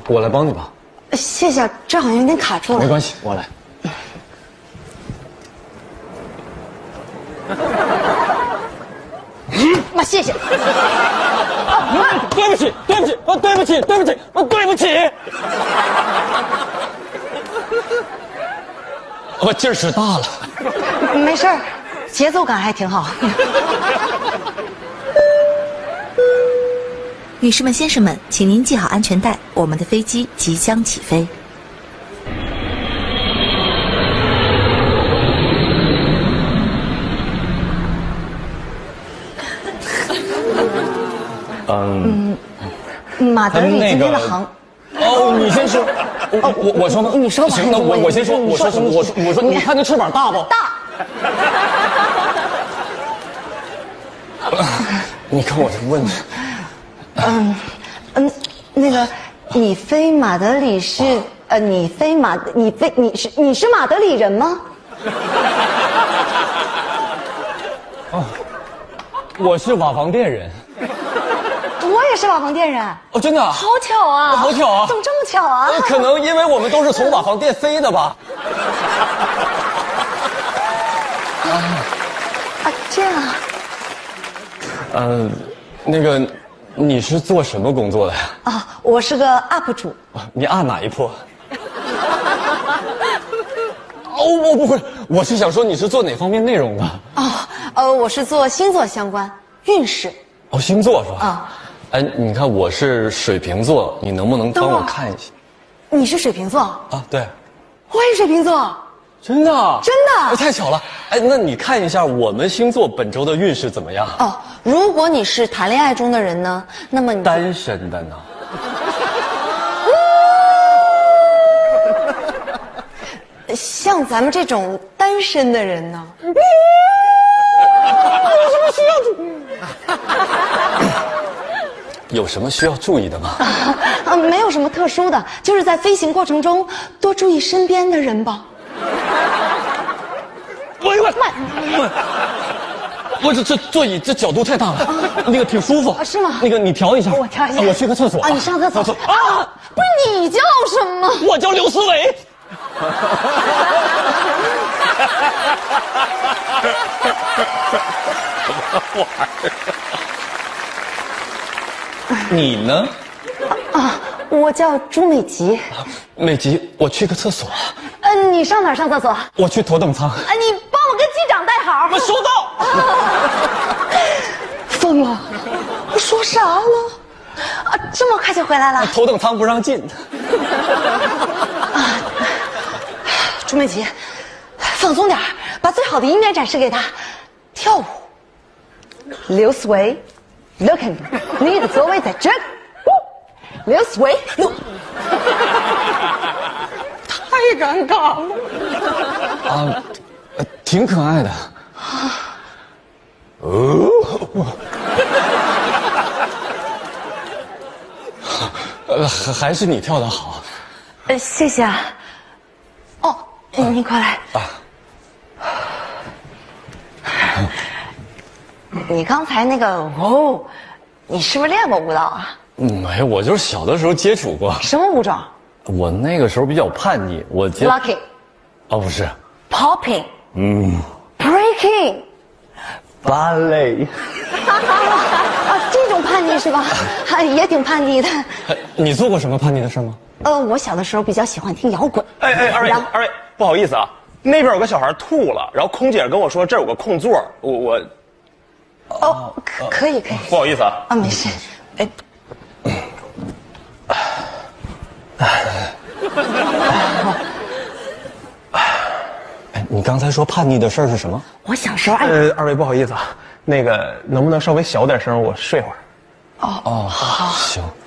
我来帮你吧。 谢谢，这好像有点卡住了。 没关系，我来。 妈，谢谢。 对不起，对不起，对不起，对不起，对不起。我劲儿使大了。 没事儿，节奏感还挺好。 女士们、先生们，请您系好安全带，我们的飞机即将起飞。 马德里今天的航。 哦，你先说。我说吗？ 你说吧。 行，那我先说。我说什么？我说，你看那翅膀大不？ 大。 你看我这问题。 那个，你飞马德里是你是马德里人吗？ 哦，我是瓦房店人。 我也是瓦房店人。 哦，真的啊？ 好巧啊！ 好巧啊！ 怎么这么巧啊？ 可能因为我们都是从瓦房店飞的吧。 这样啊。 那个，你是做什么工作的呀？ 啊，我是个 UP 主。 你按哪一波？哦，我不会，我是想说你是做哪方面内容的？ 我是做星座相关，运势。 哦，星座是吧？ 啊。 哎，你看我是水瓶座，你能不能帮我看一下？ 你是水瓶座？ 啊，对。 我也水瓶座。 真的？ 真的？ 太巧了！哎，那你看一下我们星座本周的运势怎么样？ 哦，如果你是谈恋爱中的人呢，那么你单身的呢？ 像咱们这种单身的人呢， 有什么需要注意的吗？ 没有什么特殊的，就是在飞行过程中多注意身边的人吧。 我这座椅这角度太大了，那个挺舒服。 是吗？ 那个你调一下， 我调一下。 我去个厕所。 你上厕所。不是你叫什么？ 我叫刘思维。什么玩意儿？你呢？ 我叫朱美吉。 美吉，我去个厕所。 你上哪儿上厕所？ 我去头等舱。 你帮我跟机长带好。 我收到。 疯了！我说啥了？这么快就回来了？ 头等舱不让进。 朱美吉，放松点，把最好的一面展示给他。跳舞。刘思维 ，Look at me， 你的座位在这。刘思维，太尴尬了。 挺可爱的。还是你跳得好。 谢谢啊。哦，你快来。你刚才那个你是不是练过舞蹈啊？ 没有，我就是小的时候接触过。 什么舞种？ 我那个时候比较叛逆，我接。 Locking。 不是。 Popping。Breaking。 芭蕾。 这种叛逆是吧？也挺叛逆的。 你做过什么叛逆的事吗？ 我小的时候比较喜欢听摇滚。 二位，不好意思啊，那边有个小孩吐了，然后空姐跟我说这儿有个空座，我。 可以。 不好意思啊。 没事。 你刚才说叛逆的事儿是什么？ 我小时候二位不好意思啊，那个能不能稍微小点声，我睡会儿？ 好。 行。